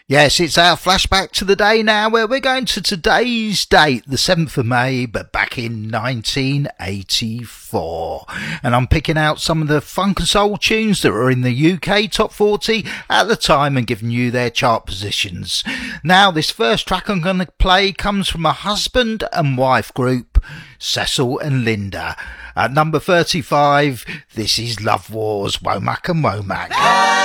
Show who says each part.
Speaker 1: Yes, it's our flashback to the day now where we're going to today's date, the 7th of May, but back in 1984. And I'm picking out some of the funk and soul tunes that were in the UK Top 40 at the time and giving you their chart positions. Now, this first track I'm going to play comes from a husband and wife group, Cecil and Linda. At number 35, this is Love Wars, Womack and Womack.